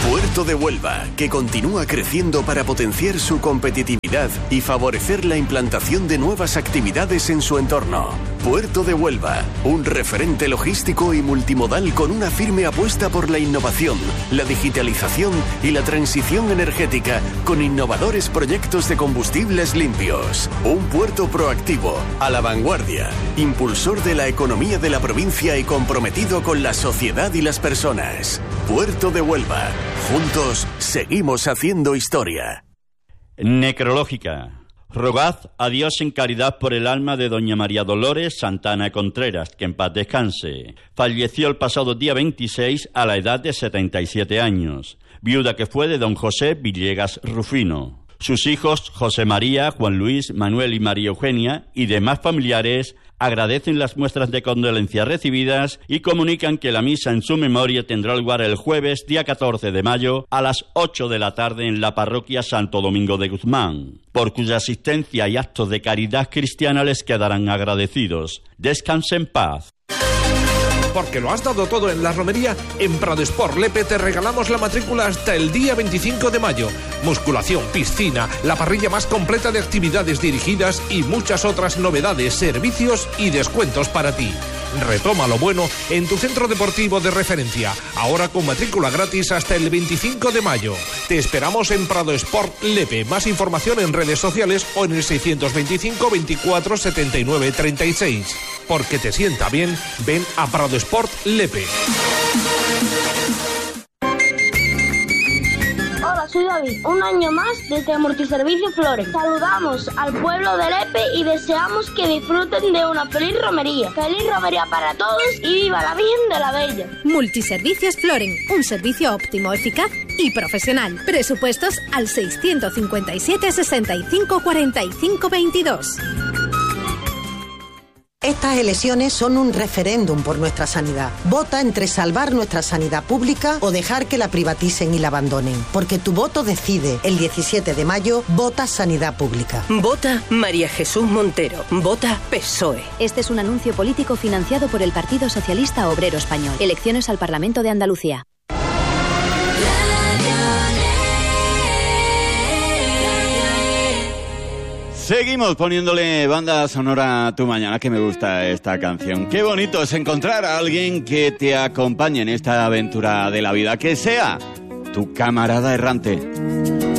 Puerto de Huelva, que continúa creciendo para potenciar su competitividad y favorecer la implantación de nuevas actividades en su entorno. Puerto de Huelva, un referente logístico y multimodal con una firme apuesta por la innovación, la digitalización y la transición energética con innovadores proyectos de combustibles limpios. Un puerto proactivo, a la vanguardia, impulsor de la economía de la provincia y comprometido con la sociedad y las personas. Puerto de Huelva. Juntos seguimos haciendo historia. Necrológica. Rogad a Dios en caridad por el alma de doña María Dolores Santana Contreras, que en paz descanse. Falleció el pasado día 26 a la edad de 77 años, viuda que fue de don José Villegas Rufino. Sus hijos, José María, Juan Luis, Manuel y María Eugenia, y demás familiares, agradecen las muestras de condolencia recibidas y comunican que la misa en su memoria tendrá lugar el jueves, día 14 de mayo, a las 8 de la tarde en la parroquia Santo Domingo de Guzmán, por cuya asistencia y actos de caridad cristiana les quedarán agradecidos. Descanse en paz. Porque lo has dado todo en la romería, en Prado Sport Lepe te regalamos la matrícula hasta el día 25 de mayo. Musculación, piscina, la parrilla más completa de actividades dirigidas y muchas otras novedades, servicios y descuentos para ti. Retoma lo bueno en tu centro deportivo de referencia, ahora con matrícula gratis hasta el 25 de mayo. Te esperamos en Prado Sport Lepe. Más información en redes sociales o en el 625 24 79 36. Porque te sienta bien, ven a Prado Sport Lepe. Hola, soy David. Un año más desde Multiservicio Flores. Saludamos al pueblo de Lepe y deseamos que disfruten de una feliz romería. Feliz romería para todos y viva la Virgen de la Bella. Multiservicios Floren, un servicio óptimo, eficaz y profesional. Presupuestos al 657 65 45 22. Estas elecciones son un referéndum por nuestra sanidad. Vota entre salvar nuestra sanidad pública o dejar que la privaticen y la abandonen. Porque tu voto decide. El 17 de mayo, vota Sanidad Pública. Vota María Jesús Montero. Vota PSOE. Este es un anuncio político financiado por el Partido Socialista Obrero Español. Elecciones al Parlamento de Andalucía. Seguimos poniéndole banda sonora a tu mañana, que me gusta esta canción. Qué bonito es encontrar a alguien que te acompañe en esta aventura de la vida, que sea tu camarada errante.